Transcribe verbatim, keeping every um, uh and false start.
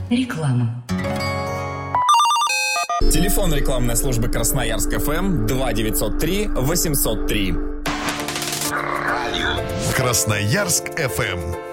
Реклама. Телефон рекламной службы Красноярск эф эм два девятьсот три восемьсот три. Красноярск эф эм.